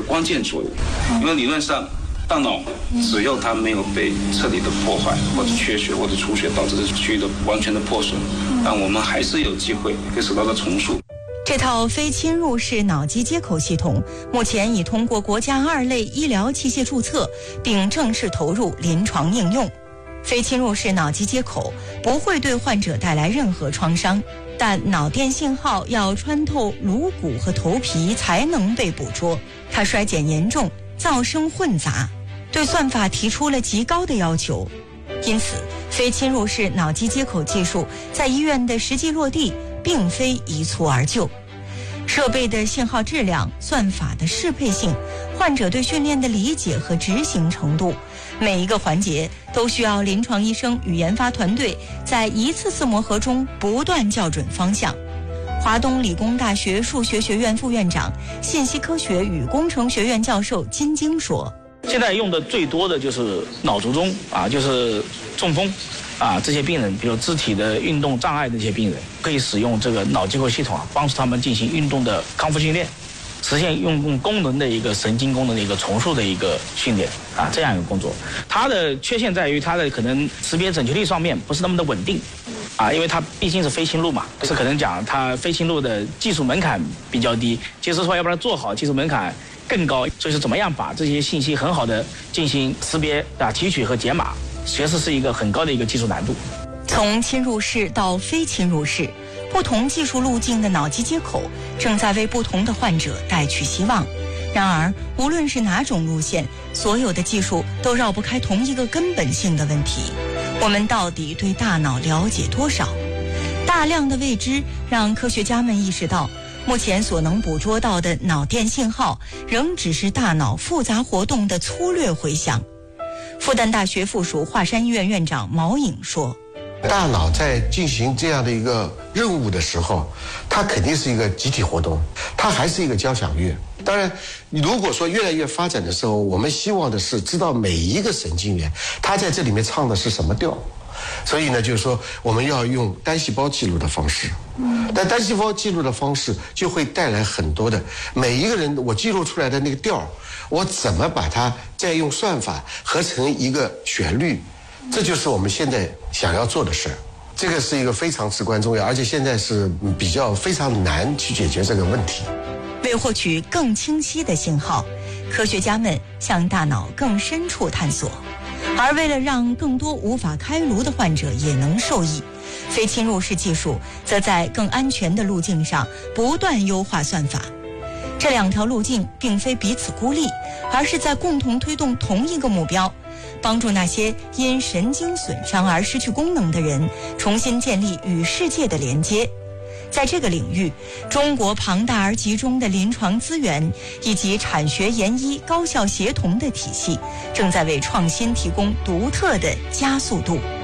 关键作用。因为理论上大脑只要它没有被彻底的破坏或者缺血或者出血导致的区域的完全的破损，但我们还是有机会可以使到的重塑。 这套非侵入式脑机接口系统目前已通过国家2类医疗器械注册，并正式投入临床应用。非侵入式脑机接口不会对患者带来任何创伤，但脑电信号要穿透颅骨和头皮才能被捕捉，它衰减严重，噪声混杂，对算法提出了极高的要求。因此，非侵入式脑机接口技术在医院的实际落地并非一蹴而就。设备的信号质量、算法的适配性、患者对训练的理解和执行程度，每一个环节都需要临床医生与研发团队在一次次磨合中不断校准方向。华东理工大学数学学院副院长、信息科学与工程学院教授金晶说： 现在用的最多的就是脑卒中就是中风这些病人，比如肢体的运动障碍的这些病人，可以使用这个脑机构系统帮助他们进行运动的康复训练，实现运动功能的一个神经功能的一个重塑的一个训练这样一个工作。它的缺陷在于它的可能识别准确率上面不是那么的稳定因为它毕竟是非侵入嘛，是可能讲它非侵入的技术门槛比较低，就是说要不然做好技术门槛更高，所以说怎么样把这些信息很好的进行识别提取和解码，确实是一个很高的一个技术难度。 从侵入式到非侵入式，不同技术路径的脑机接口正在为不同的患者带去希望。然而，无论是哪种路线，所有的技术都绕不开同一个根本性的问题：我们到底对大脑了解多少？大量的未知让科学家们意识到，目前所能捕捉到的脑电信号仍只是大脑复杂活动的粗略回响。复旦大学附属华山医院院长毛颖说： 大脑在进行这样的一个任务的时候，它肯定是一个集体活动，它还是一个交响乐。当然，如果说越来越发展的时候，我们希望的是知道每一个神经元它在这里面唱的是什么调。所以呢，就是说我们要用单细胞记录的方式，但单细胞记录的方式就会带来很多的每一个人我记录出来的那个调，我怎么把它再用算法合成一个旋律，这就是我们现在想要做的事。这个是一个非常至关重要，而且现在是比较非常难去解决这个问题。 为获取更清晰的信号，科学家们向大脑更深处探索。而为了让更多无法开颅的患者也能受益，非侵入式技术则在更安全的路径上不断优化算法。这两条路径并非彼此孤立，而是在共同推动同一个目标，帮助那些因神经损伤而失去功能的人重新建立与世界的连接。在这个领域，中国庞大而集中的临床资源以及产学研医高效协同的体系，正在为创新提供独特的加速度。